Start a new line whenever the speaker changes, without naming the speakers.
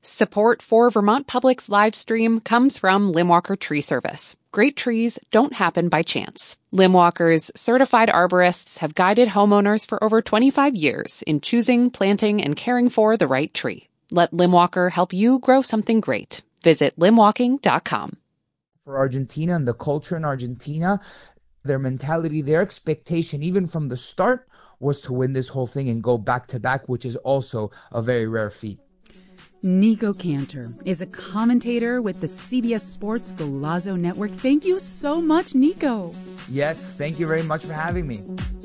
Support for Vermont Public's live stream comes from Limwalker Tree Service. Great trees don't happen by chance. Limwalker's certified arborists have guided homeowners for over 25 years in choosing, planting, and caring for the right tree. Let Limwalker help you grow something great. Visit limwalking.com.
For Argentina and the culture in Argentina, their mentality, their expectation, even from the start, was to win this whole thing and go back-to-back, which is also a very rare feat.
Nico Cantor is a commentator with the CBS Sports Golazo Network. Thank you so much, Nico.
Yes, thank you very much for having me.